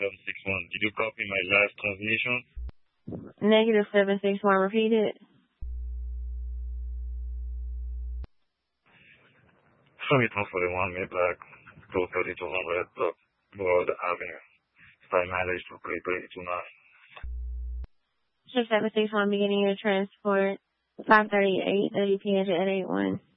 761. Did you copy my last transmission? Negative 761, repeat it. Summit 141, Maybach, 23200 Broad Avenue. 5 mileage to 332.9. 761, beginning your transport. 538, WPH at 81.